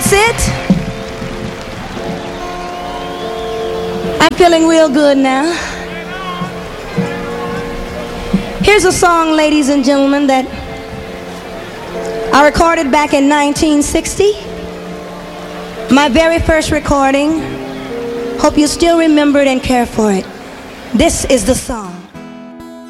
That's it. I'm feeling real good now. Here's a song, ladies and gentlemen, that I recorded back in 1960. My very first recording. Hope you still remember it and care for it. This is the song.